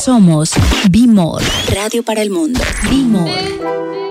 Somos Be More, Radio para el Mundo. Be More.